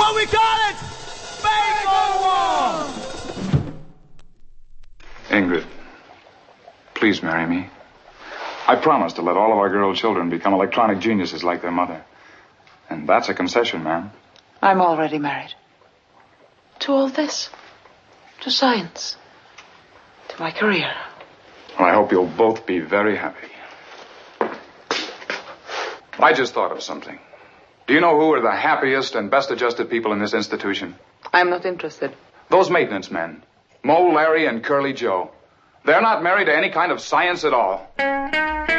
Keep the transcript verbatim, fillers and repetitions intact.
So we call it Bagel War! Ingrid, please marry me. I promise to let all of our girl children become electronic geniuses like their mother. And that's a concession, ma'am. I'm already married. To all this. To science. To my career. Well, I hope you'll both be very happy. I just thought of something. Do you know who are the happiest and best adjusted people in this institution? I'm not interested. Those maintenance men. Mo, Larry, and Curly Joe. They're not married to any kind of science at all.